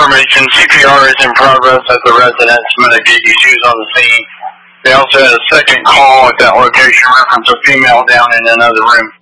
information, CPR is in progress at the residence. Medic shoes on the scene. They also had a second call at that location reference a female down in another room.